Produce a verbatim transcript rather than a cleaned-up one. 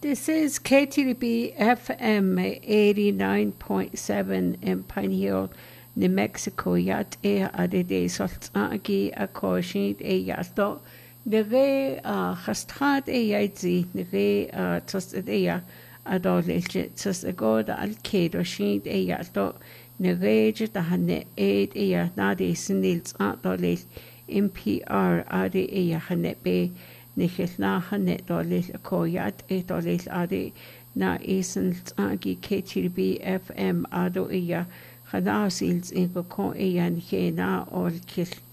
This is K T D B F M eighty-nine point seven in Pine Hill, New Mexico. Yat e adede salt agi a koshid e yasto. Nere hastad e yaidzi, nere tosted e ya adolescent, tos a god al kedo shid e yasto. Nere jitahane aid e ya nadi sinils adoles M P R ade e ya hanepe. Nichel na hanet dolis a koyat e dolis ade na esen agi K T D B F M ado iya hana sils in ko iya ni na ol kil